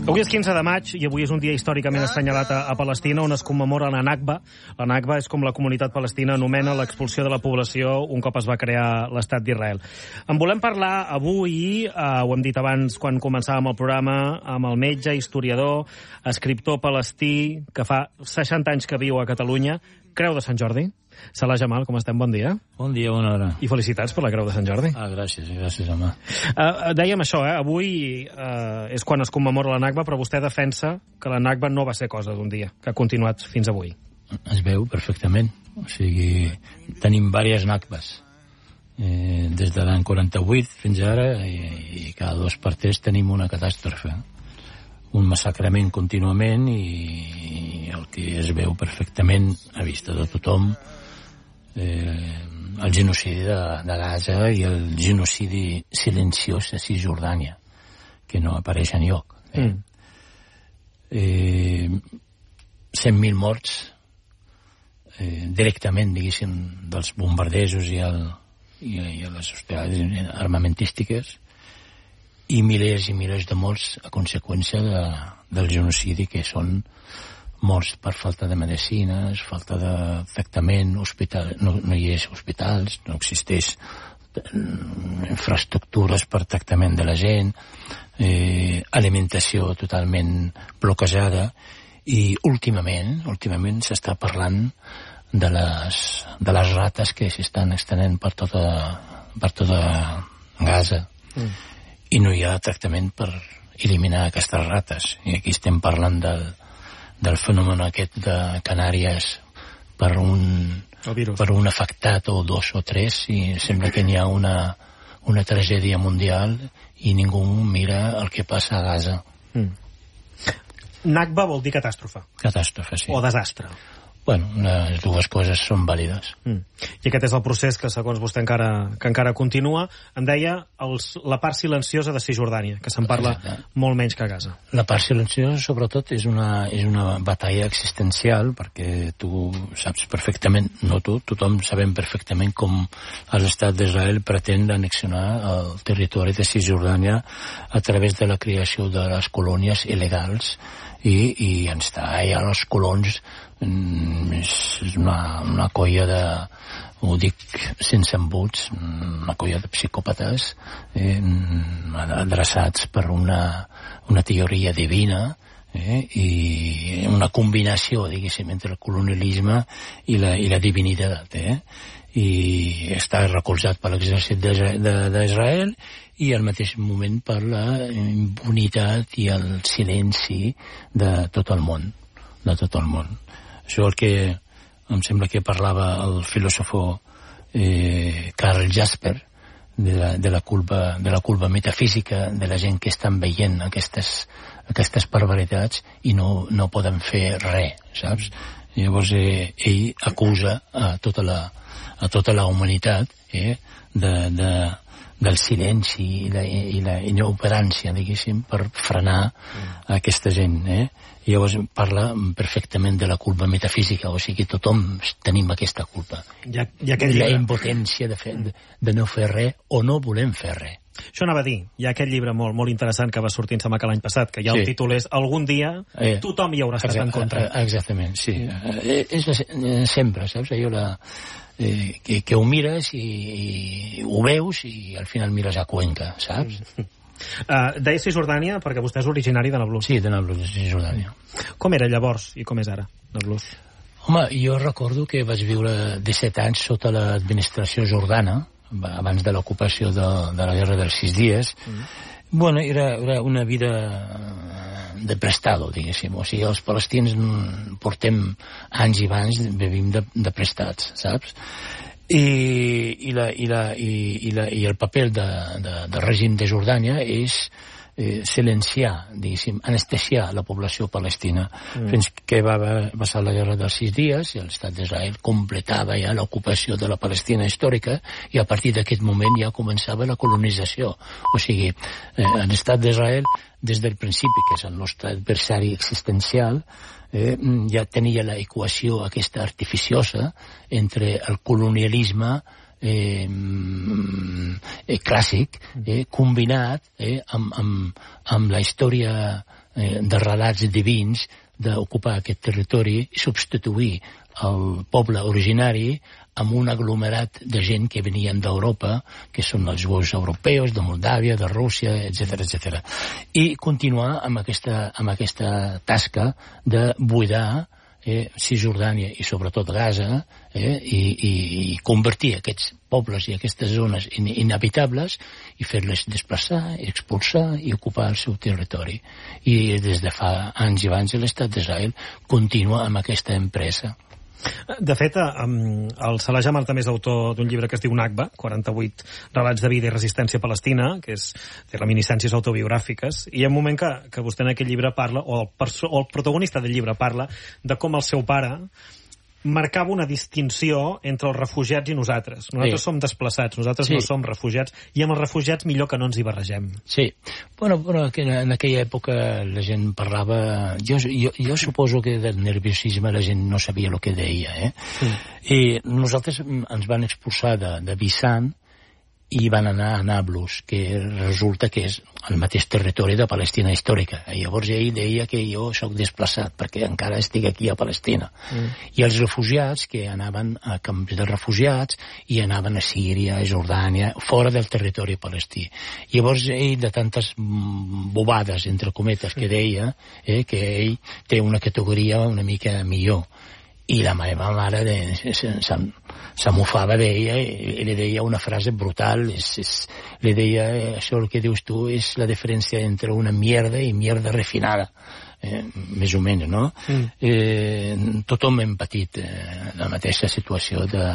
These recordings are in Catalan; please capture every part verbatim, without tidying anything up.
Avui és quinze de maig i avui és un dia històricament assenyalat a, a Palestina on es commemora la Nakba. La Nakba és com la comunitat palestina anomena l'expulsió de la població un cop es va crear l'estat d'Israel. En volem parlar avui, eh, ho hem dit abans quan començàvem el programa, amb el metge, historiador, escriptor palestí, que fa seixanta anys que viu a Catalunya, Creu de Sant Jordi. Salah Jamal, com estem? Bon dia. Bon dia, bona hora. I felicitats per la Creu de Sant Jordi. Ah, gràcies, gràcies, home. Uh, dèiem això, eh? Avui uh, és quan es commemora la Nakba, però vostè defensa que la Nakba no va ser cosa d'un dia, que ha continuat fins avui. Es veu perfectament. O sigui, tenim diverses Nakbes. Eh, des de l'any quaranta-vuit fins ara, i, i cada dos per tres tenim una catàstrofe. Un massacrament contínuament i el que es veu perfectament a vista de tothom, eh, el genocidi de, de Gaza i el genocidi silenciós a Cisjordània, que no apareix enlloc. Eh? Mm. Eh, cent mil morts eh, directament, diguéssim, dels bombardejos i, el, i, i les hostilitats armamentístiques, i milers i milers de morts a conseqüència de, del genocidi, que són morts per falta de medicines, falta de tractament, hospital, no, no hi és hospitals, no existeix infraestructures per tractament de la gent, eh, alimentació totalment bloquejada, i últimament, últimament s'està parlant de les, de les rates que s'estan estenent per tota, per tota Gaza. Mm. I no hi ha tractament per eliminar aquestes rates. I aquí estem parlant del, del fenomen aquest de Canàries per un, per un afectat o dos o tres, i sembla que n'hi ha una, una tragèdia mundial i ningú mira el que passa a Gaza. Mm. Nakba vol dir catàstrofe. Catàstrofe, sí. O desastre. Bueno, les dues coses són vàlides. Mm. I aquest és el procés que, segons vostè, encara, que encara continua. Em deia els, la part silenciosa de Cisjordània, que se'n parla Exacte. Molt menys que a Gaza. La part silenciosa, sobretot, és una, és una batalla existencial, perquè tu saps perfectament, no tu, tothom sabem perfectament com l'estat d'Israel pretén annexionar el territori de Cisjordània a través de la creació de les colònies il·legals, i, i ens està allà els colons. És una, una colla de, ho dic sense embuts, una colla de psicòpates eh, adreçats per una, una teoria divina, eh, i una combinació, diguéssim, entre el colonialisme i la, i la divinitat, eh? I està recolzat per l'exèrcit d'Israel i al mateix moment per la impunitat i el silenci de tot el món, de tot el món. Això el que em sembla que parlava el filòsofo eh, Karl Jasper, de la, de, la culpa, de la culpa metafísica de la gent que estan veient aquestes, aquestes barbaritats i no, no poden fer res, saps? Llavors eh, ell acusa a tota la, a tota la humanitat eh, de, de, del silenci i la, i la inoperància, diguéssim, per frenar mm. aquesta gent, eh? I llavors parla perfectament de la culpa metafísica, o sigui, tothom tenim aquesta culpa. Hi ha, hi ha la llibre. Impotència de, fer, de, de no fer res o no volem fer res. Això anava a dir, hi ha aquest llibre molt, molt interessant que va sortir, em sembla que l'any passat, que ja sí. El títol és Algun dia eh, tothom hi haurà estat en contra. Exactament, sí. Mm. Eh, és la, sempre, saps? Allò la, eh, que, que ho mires i, i ho veus i al final mires a Cuenca, saps? Mm. Uh, deia Cisjordània perquè vostè és originari de Nablus. Sí, de Nablus, de Cisjordània. Com era llavors i com és ara, Nablus? Home, jo recordo que vaig viure disset anys sota l'administració jordana, abans de l'ocupació de, de la Guerra dels Sis Dies. Mm. Bueno, era, era una vida de prestado, diguéssim. O sigui, els palestins portem anys i anys, vivim de, de prestats, saps? I, i, la, i, la, i, i, la, i el paper de, de, del règim de Jordània és eh, silenciar, diguéssim, anestesiar la població palestina, mm. fins que va passar la Guerra dels Sis Dies i l'estat d'Israel completava ja l'ocupació de la Palestina històrica i a partir d'aquest moment ja començava la colonització. O sigui, eh, l'estat d'Israel des del principi, que és el nostre adversari existencial, eh, ja tenia la equació aquesta artificiosa entre el colonialisme eh, eh, clàssic eh, combinat eh, amb, amb, amb la història eh, de relats divins d'ocupar aquest territori i substituir el poble originari amb un aglomerat de gent que venien d'Europa, que són els jueus europeus, de Moldàvia, de Rússia, etcètera, etcètera. I continuar amb aquesta, amb aquesta tasca de buidar eh, Cisjordània i sobretot Gaza eh, i, i, i convertir aquests pobles i aquestes zones in, inhabitables i fer-les desplaçar, expulsar i ocupar el seu territori. I des de fa anys i anys l'estat d'Israel continua amb aquesta empresa. De fet, el Salah Jamal també és autor d'un llibre que es diu Nakba, quaranta-vuit relats de vida i resistència palestina, que és de reminiscències autobiogràfiques, i hi ha un moment que, que vostè en aquest llibre parla, o el, perso o el protagonista del llibre parla, de com el seu pare marcava una distinció entre els refugiats i nosaltres. Nosaltres sí. som desplaçats, nosaltres sí. no som refugiats, i amb els refugiats millor que no ens hi barregem. Sí. Bueno, bueno en aquella època la gent parlava... Jo, jo, jo suposo que del nerviosisme la gent no sabia el que deia, eh? Sí. I nosaltres ens van expulsar de, de Bisan i van anar a Nablus, que resulta que és el mateix territori de Palestina històrica. I llavors ell deia que jo sóc desplaçat perquè encara estic aquí a Palestina. Mm. I els refugiats que anaven a camps de refugiats i anaven a Síria, a Jordània, fora del territori palestí. Llavors ell, de tantes bobades, entre cometes, que deia eh, que ell té una categoria una mica millor. I la meva mare de, se, se, se mofava d'ella i li deia una frase brutal. És, és, li deia, això el que dius tu és la diferència entre una mierda i mierda refinada. Eh, més o menys, no? Mm. Eh, tothom hem patit eh, la mateixa situació de...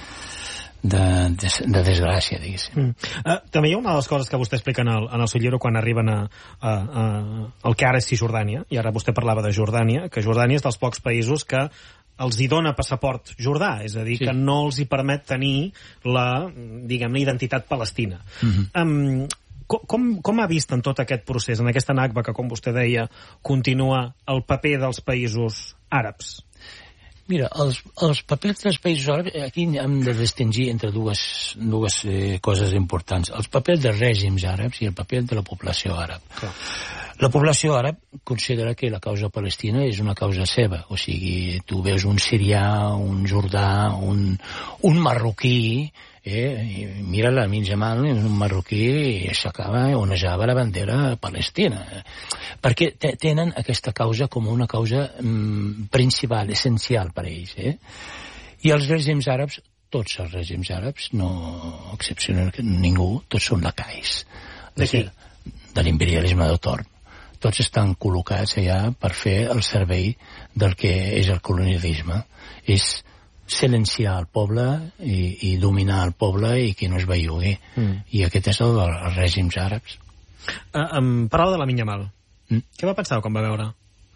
De, de, de desgràcia, diguéssim. Mm. Uh, també hi ha una de les coses que vostè explica en el, en el seu llibre quan arriben a, a, a el que ara és Cisjordània, i ara vostè parlava de Jordània, que Jordània és dels pocs països que els hi dona passaport jordà, és a dir, sí. que no els hi permet tenir la, diguem-ne, identitat palestina. Mm-hmm. um, com, com ha vist en tot aquest procés, en aquesta Nakba que, com vostè deia, continua el paper dels països àrabs? Mira, els, els papers dels països àrabs, aquí hem de distingir entre dues, dues eh, coses importants. Els papers dels règims àrabs i el paper de la població àrab. Clar. La població àrab considera que la causa palestina és una causa seva. O sigui, tu veus un sirià, un jordà, un, un marroquí, eh, mira la Amin Jamal, un marroquí, i s'acaba, onejava la bandera palestina. Perquè tenen aquesta causa com una causa mm, principal, essencial per a ells. Eh? I els règims àrabs, tots els règims àrabs, no excepcionen ningú, tots són lacais. De qui? De l'imperialisme de torn. Tots estan col·locats allà per fer el servei del que és el colonialisme. És silenciar el poble i, i dominar el poble i que no es bellugui. Mm. I aquest és el dels règims àrabs. Uh, em parlava de Lamine Yamal. Mm. Què va pensar quan va veure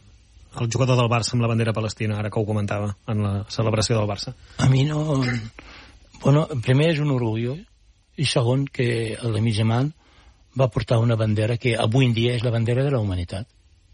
el jugador del Barça amb la bandera palestina, ara que ho comentava, en la celebració del Barça? A mi no... Bueno, primer és un orgull, i segon que el Lamine Yamal va portar una bandera que avui en dia és la bandera de la humanitat.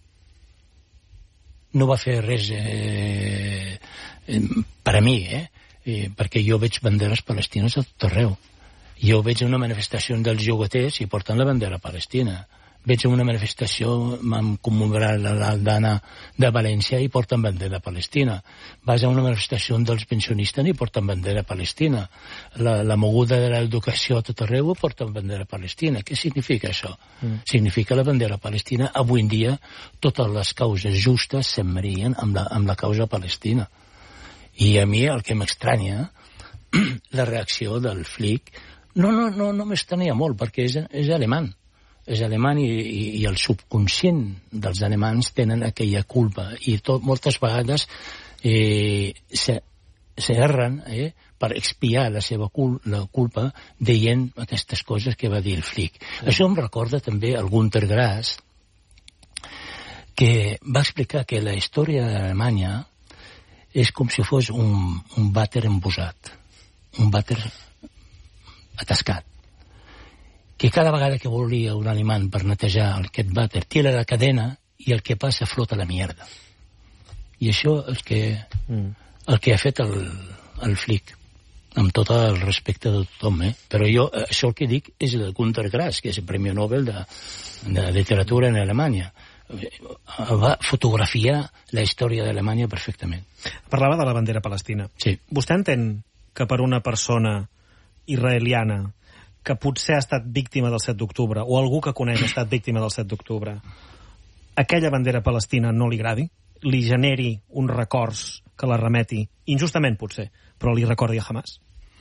No va fer res eh, eh, per a mi, eh? eh? Perquè jo veig banderes palestines a tot arreu. Jo veig una manifestació dels llogaters i porten la bandera palestina. Veig una manifestació amb commemorar l'Aldana de València i porten bandera palestina. Vas a una manifestació dels pensionistes i porten bandera palestina. La, la moguda de l'educació a tot arreu porten bandera palestina. Què significa això? Mm. Significa la bandera palestina. Avui en dia totes les causes justes s'emmarien amb, la, amb la causa palestina. I a mi el que m'estranya, la reacció del Flick, no, no, no, no m'estranya molt, perquè és, és alemany. És alemany i, i, i el subconscient dels alemans tenen aquella culpa i tot, moltes vegades eh, s'erren eh, per expiar la seva cul la culpa dient aquestes coses que va dir el Flick. Sí. Això em recorda també el Günter Grass, que va explicar que la història d'Alemanya és com si fos un, un vàter embosat, un vàter atascat, que cada vegada que volia un alemany per netejar aquest vàter tira la cadena i el que passa flota la mierda. I això és que, mm. el que ha fet el, el Flick, amb tot el respecte de tothom, eh? Però jo, això el que dic és el Günter Grass, que és el Premi Nobel de, de literatura en Alemanya. va fotografiar la història d'Alemanya perfectament. Parlava de la bandera palestina. Sí. Vostè entén que per una persona israeliana que potser ha estat víctima del set d'octubre, o algú que coneix ha estat víctima del set d'octubre, aquella bandera palestina no li agradi? Li generi uns records que la remeti, injustament potser, però li recordi a Hamas?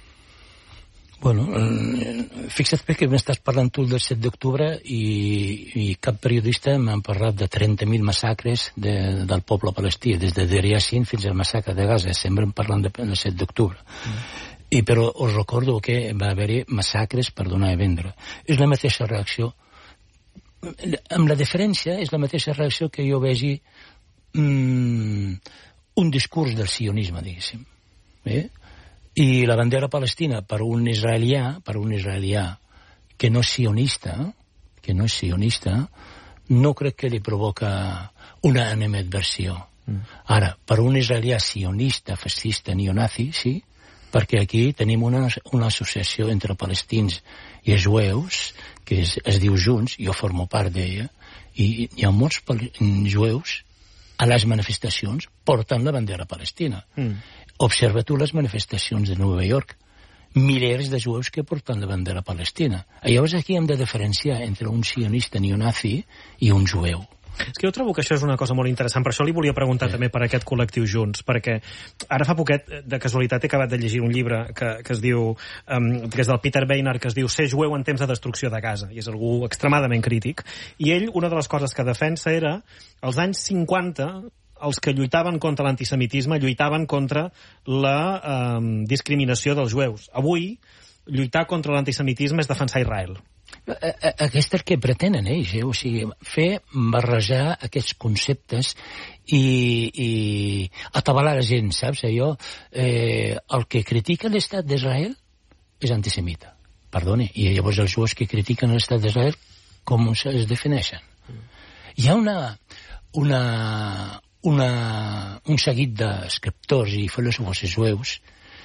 Bueno, fixa't bé que m'estàs parlant tu del set d'octubre i, i cap periodista m'ha parlat de trenta mil massacres de, del poble palestí, des de Deir Yassin fins al massacre de Gaza, sempre em parlant del set d'octubre. Mm. I però us recordo que va haver-hi massacres per donar a vendre. És la mateixa reacció. Amb la diferència és la mateixa reacció que jo vegi mm, un discurs del sionisme, diguéssim. Eh? I la bandera palestina per un israelià, per un israelià que no és sionista, que no és sionista, no crec que li provoca una animadversió. Mm. Ara, per un israelià sionista, fascista, neonazi, sí, perquè aquí tenim una, una associació entre palestins i els jueus, que es, es diu Junts, jo formo part d'ella, i hi ha molts jueus a les manifestacions portant la bandera palestina. Mm. Observa tu les manifestacions de Nova York. Milers de jueus que porten la bandera palestina. Llavors aquí hem de diferenciar entre un sionista neonazi i un jueu. És que jo trobo que això és una cosa molt interessant. Per això li volia preguntar sí. també per aquest col·lectiu Junts, perquè ara fa poquet, de casualitat, he acabat de llegir un llibre que, que es diu, um, que és del Peter Beinart, que es diu Ser jueu en temps de destrucció de Gaza, i és algú extremadament crític. I ell, una de les coses que defensa era, als anys cinquanta, els que lluitaven contra l'antisemitisme lluitaven contra la eh, discriminació dels jueus. Avui, lluitar contra l'antisemitisme és defensar Israel. Aquest és el que pretenen ells, eh? O sigui, fer barrejar aquests conceptes i, i atabalar la gent, saps? Allò, eh, el que critica l'estat d'Israel és antisemita, perdoni, i llavors els jueus que critiquen l'estat d'Israel com es defineixen? Hi ha una... una Una, un seguit d'escriptors i filòsofs jueus